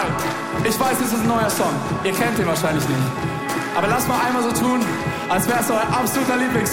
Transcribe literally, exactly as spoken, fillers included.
mal, ich weiß, es ist ein neuer Song. Ihr kennt ihn wahrscheinlich nicht. Aber lasst mal einmal so tun, als wäre es euer absoluter Lieblingssong.